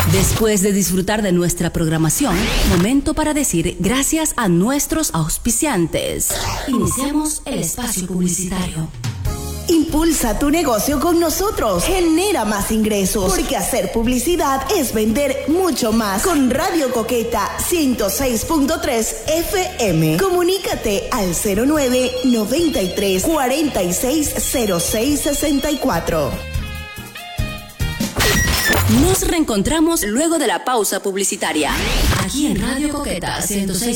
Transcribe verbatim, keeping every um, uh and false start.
Después de disfrutar de nuestra programación, momento para decir gracias a nuestros auspiciantes. Iniciamos el espacio publicitario. Impulsa tu negocio con nosotros. Genera más ingresos. Porque hacer publicidad es vender mucho más. Con Radio Coqueta ciento seis punto tres F M. Comunícate al cero nueve noventa y tres cuarenta y seis cero seis sesenta y cuatro. Nos reencontramos luego de la pausa publicitaria. Aquí en Radio Coqueta ciento seis